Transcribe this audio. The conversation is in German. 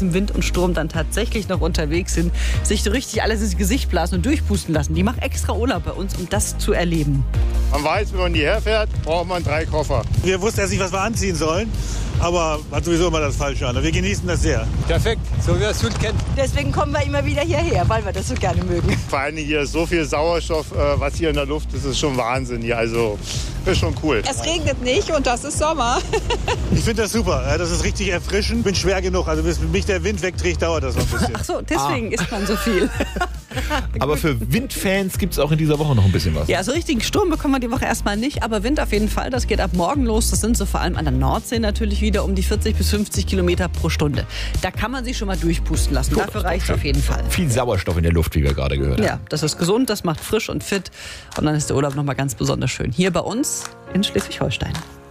diesem Wind und Sturm dann tatsächlich noch unterwegs sind, sich so richtig alles ins Gesicht blasen und durchpusten lassen. Die machen extra Urlaub bei uns, um das zu erleben. Man weiß, wenn man hierher fährt, braucht man 3 Koffer. Wir wussten erst nicht, was wir anziehen sollen, aber hat sowieso immer das Falsche an. Wir genießen das sehr. Perfekt, so wie wir es schon kennen. Deswegen kommen wir immer wieder hierher, weil wir das so gerne mögen. Vor allem hier ist so viel Sauerstoff, was hier in der Luft ist, ist schon Wahnsinn hier. Also, ist schon cool. Es regnet nicht und das ist Sommer. Ich finde das super. Das ist richtig erfrischend. Ich bin schwer genug. Also bis mich der Wind wegträgt, dauert das noch ein bisschen. Ach so, deswegen isst man so viel. Aber für Windfans gibt es auch in dieser Woche noch ein bisschen was. Ja, so richtigen Sturm bekommen wir die Woche erstmal nicht, aber Wind auf jeden Fall. Das geht ab morgen los. Das sind so vor allem an der Nordsee natürlich wieder um die 40 bis 50 Kilometer pro Stunde. Da kann man sich schon mal durchpusten lassen. Gut, Dafür reicht es auf jeden Fall. Viel Sauerstoff in der Luft, wie wir gerade gehört haben. Ja, das ist gesund, das macht frisch und fit. Und dann ist der Urlaub nochmal ganz besonders schön. Hier bei uns in Schleswig-Holstein.